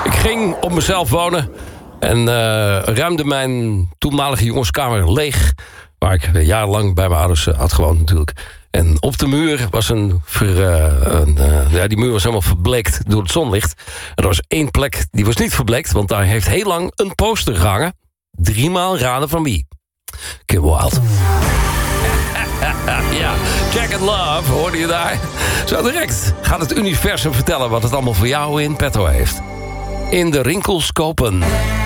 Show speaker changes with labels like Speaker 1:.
Speaker 1: Ik ging op mezelf wonen en ruimde mijn toenmalige jongenskamer leeg, waar ik jarenlang bij mijn ouders had gewoond natuurlijk. En op de muur was die muur was helemaal verbleekt door het zonlicht. En er was één plek die was niet verbleekt, want daar heeft heel lang een poster gehangen. 3 maal raden van wie? Kim Wilde. Ja, Jack and Love, hoorde je daar? Zo direct gaat het universum vertellen wat het allemaal voor jou in petto heeft. In de rinkels kopen.